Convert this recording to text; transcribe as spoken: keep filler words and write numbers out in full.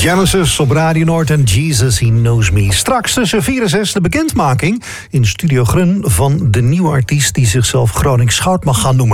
Genesis op Radio Noord en Jesus, He Knows Me. Straks tussen vier en zes de bekendmaking in Studio Grun van de nieuwe artiest die zichzelf Gronings Schout mag gaan noemen.